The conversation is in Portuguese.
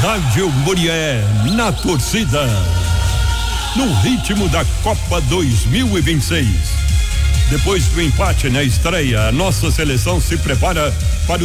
Rádio Murié, na torcida. No ritmo da Copa 2026. Depois do empate na estreia, a nossa seleção se prepara para